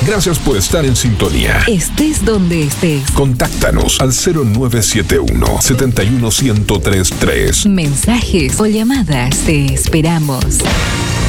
Gracias por estar en sintonía. Estés donde estés. Contáctanos al 0971 71103. Mensajes o llamadas, te esperamos.